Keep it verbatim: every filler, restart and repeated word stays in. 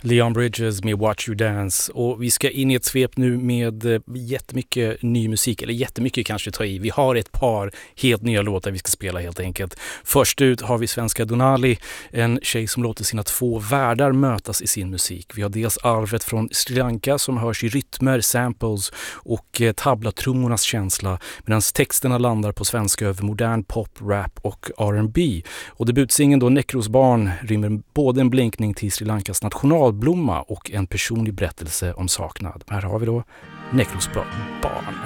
Leon Bridges med Watch You Dance, och vi ska in i ett svep nu med eh, jättemycket ny musik, eller jättemycket kanske ta i. Vi har ett par helt nya låtar vi ska spela helt enkelt. Först ut har vi svenska Donali, en tjej som låter sina två världar mötas i sin musik. Vi har dels arvet från Sri Lanka som hörs i rytmer, samples och eh, tablatrummornas känsla, medan texterna landar på svenska över modern pop, rap och R and B. Och debutsingen då Nekros barn rymmer både en blinkning till Sri Lankas nationalblomma och en personlig berättelse om saknad. Här har vi då Nekros barn.